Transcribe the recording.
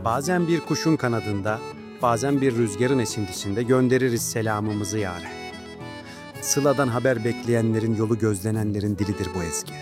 Bazen bir kuşun kanadında, bazen bir rüzgarın esintisinde göndeririz selamımızı yâre. Sıladan haber bekleyenlerin, yolu gözlenenlerin dilidir bu ezgi.